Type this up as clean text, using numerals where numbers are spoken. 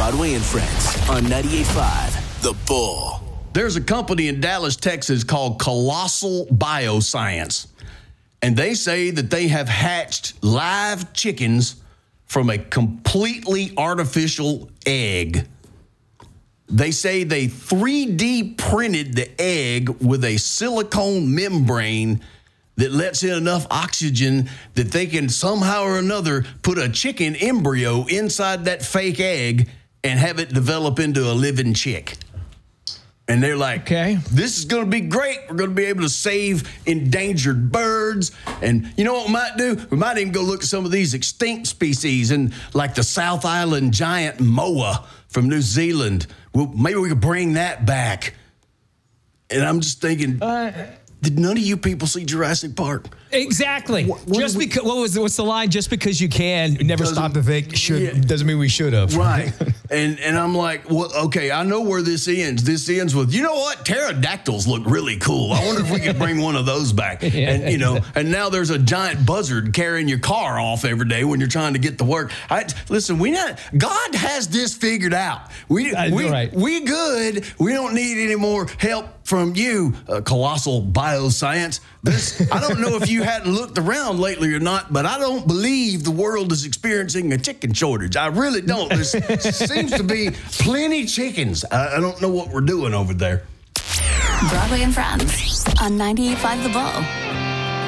Broadway and Friends on 98.5 The Bull. There's a company in Dallas, Texas called Colossal Bioscience, and they say that they have hatched live chickens from a completely artificial egg. They say they 3D printed the egg with a silicone membrane that lets in enough oxygen that they can somehow or another put a chicken embryo inside that fake egg and have it develop into a living chick. And they're like, okay, this is going to be great. We're going to be able to save endangered birds. And you know what we might do? We might even go look at some of these extinct species, and like the South Island giant moa from New Zealand. Well, maybe we could bring that back. And I'm just thinking, did none of you people see Jurassic Park? Exactly. What's the line? Just because you can, never stop to think. Doesn't mean we should have. Right. and I'm like, well, okay, I know where this ends. This ends with, you know what? Pterodactyls look really cool. I wonder if we could bring one of those back. And and now there's a giant buzzard carrying your car off every day when you're trying to get to work. Listen, God has this figured out. We good. We don't need any more help from you, Colossal Bioscience. I don't know if you hadn't looked around lately or not, but I don't believe the world is experiencing a chicken shortage. I really don't. There seems to be plenty chickens. I don't know what we're doing over there. Broadway and Friends on 98.5 The Bull.